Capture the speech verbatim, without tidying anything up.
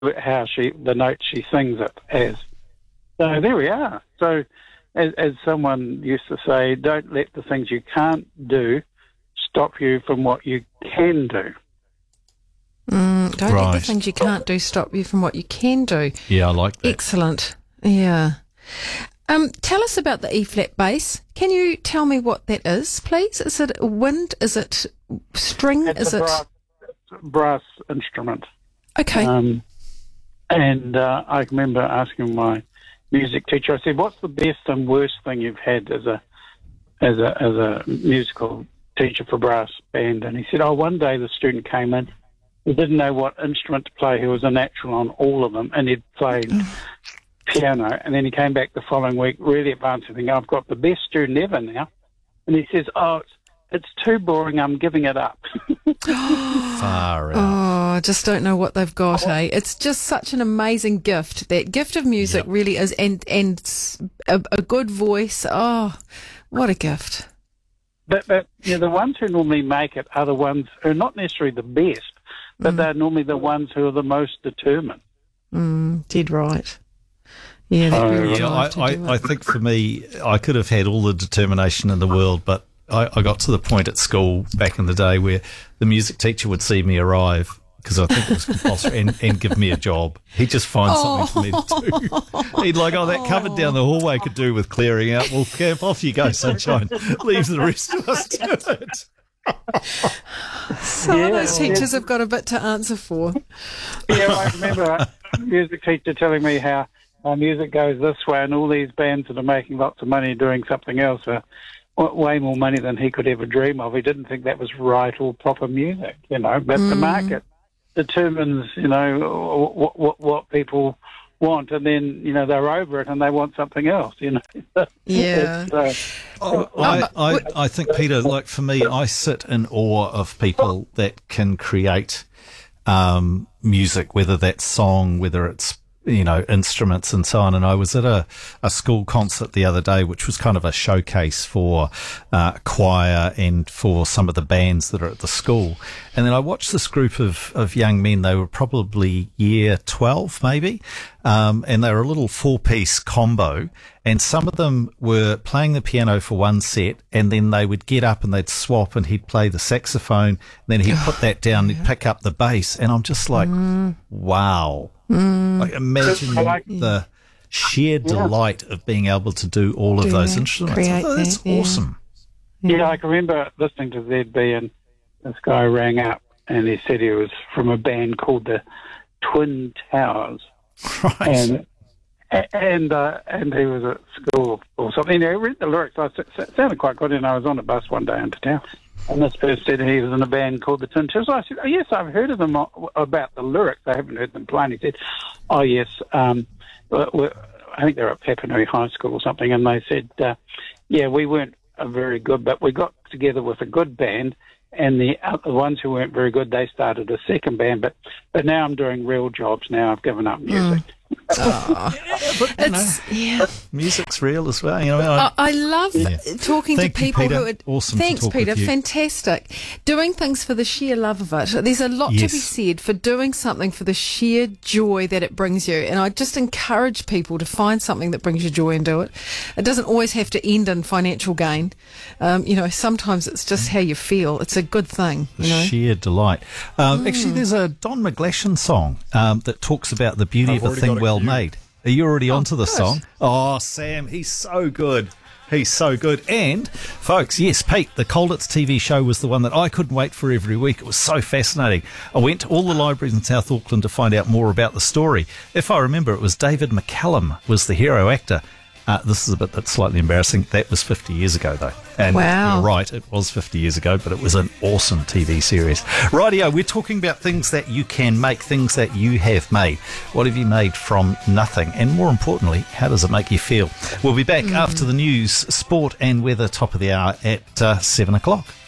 how she the note she sings it as. So there we are. So as, as someone used to say, don't let the things you can't do stop you from what you can do. Mm, don't let Right. the things you can't do stop you from what you can do. Yeah, I like that. Excellent. Yeah. Um, tell us about the E-flat bass. Can you tell me what that is, please? Is it wind? Is it string? It's is a it brass, brass instrument. okay? Um, and uh, I remember asking my music teacher, I said, what's the best and worst thing you've had as a as a as a musical teacher for brass band? And he said, oh, one day the student came in, he didn't know what instrument to play, he was a natural on all of them, and he'd played piano, and then he came back the following week really advanced and thinking, I've got the best student ever now. And he says, oh, it's, it's too boring, I'm giving it up. Far out. Oh, I just don't know what they've got, eh? It's just such an amazing gift. That gift of music Yep. really is, and and a, a good voice. Oh, what a gift. But, but you know, the ones who normally make it are the ones who are not necessarily the best, but Mm. they're normally the ones who are the most determined. Mm, dead right. Yeah, that Oh, really Yeah, drive to I, do I, I it. think for me, I could have had all the determination in the world, but I, I got to the point at school back in the day where the music teacher would see me arrive, because I think it was compulsory, and, and give me a job. He'd just find something for me to do. He'd like, oh, that cupboard down the hallway could do with clearing out. Well, Camp, off you go, sunshine. Leave the rest of us to it. Some of Yeah, those teachers have got a bit to answer for. Yeah, I remember a music teacher telling me how our music goes this way, and all these bands that are making lots of money doing something else are w- way more money than he could ever dream of. He didn't think that was right or proper music, you know. But the market determines, you know, what, what what people want, and then, you know, they're over it and they want something else, you know. Yeah. It's, uh, Oh, I, I, I think, Peter, like for me, I sit in awe of people that can create um, music, whether that's song, whether it's, you know, instruments and so on. And I was at a, a school concert the other day, which was kind of a showcase for uh, choir and for some of the bands that are at the school. And then I watched this group of, of young men. They were probably year twelve, maybe. Um, and they were a little four-piece combo. And some of them were playing the piano for one set, and then they would get up and they'd swap, and he'd play the saxophone. Then he'd put that down, he'd pick up the bass. And I'm just like, wow. Like, imagine I like- the sheer delight of being able to do all of Do those that, instruments. create I thought that's that, yeah. awesome. Yeah, I can remember listening to Z B, and this guy rang up and he said he was from a band called the Twin Towers, Right. and and uh, and he was at school or something. You know, he read the lyrics. I, it sounded quite good, and I was on a bus one day into town, and this person said he was in a band called the Twin Towers. I said, oh, yes, I've heard of them o- about the lyrics. I haven't heard them playing. He said, oh, yes, um, we're- we're- I think they're at Papanui High School or something, and they said, uh, yeah, we weren't uh, very good, but we got together with a good band, and the other ones who weren't very good, they started a second band, but, but now I'm doing real jobs now. I've given up music. But, you know, It's, yeah. music's real as well. You know, I, I, I love Yeah. talking Thank to you, people Peter. who are. Awesome to Thanks, talk with Peter. you. Fantastic. Doing things for the sheer love of it. There's a lot to be Yes. said for doing something for the sheer joy that it brings you. And I just encourage people to find something that brings you joy and do it. It doesn't always have to end in financial gain. Um, you know, sometimes it's just how you feel. It's a good thing. You know. sheer delight. Um, Actually, there's a Don McGlashan song um, that talks about the beauty I've of a already thing got it well queued. made. Are you already onto the good. song? Oh, Sam, he's so good. He's so good. And, folks, yes, Pete, the Colditz T V show was the one that I couldn't wait for every week. It was so fascinating. I went to all the libraries in South Auckland to find out more about the story. If I remember, it was David McCallum was the hero actor. Uh, this is a bit that's slightly embarrassing. That was fifty years ago, though. And Wow. you're right, it was fifty years ago, but it was an awesome T V series. Rightio, we're talking about things that you can make, things that you have made. What have you made from nothing? And more importantly, how does it make you feel? We'll be back after the news, sport and weather, top of the hour at uh, seven o'clock.